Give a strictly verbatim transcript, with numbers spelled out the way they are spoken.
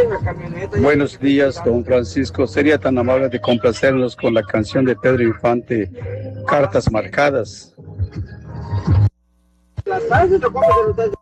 Buenos días, don Francisco. ¿Sería tan amable de complacernos con la canción de Pedro Infante, Cartas Marcadas?